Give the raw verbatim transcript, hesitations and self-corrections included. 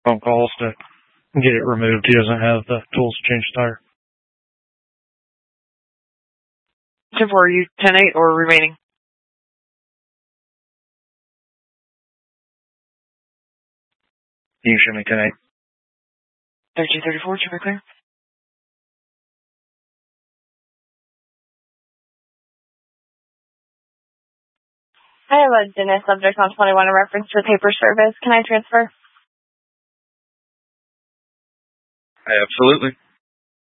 phone calls to get it removed. He doesn't have the tools to change the tire. ten four, are you ten eight or remaining? You can show me ten eight. thirteen thirty-four, should we clear? I have a Dennis subject on twenty-one in reference to a paper service. Can I transfer? Absolutely.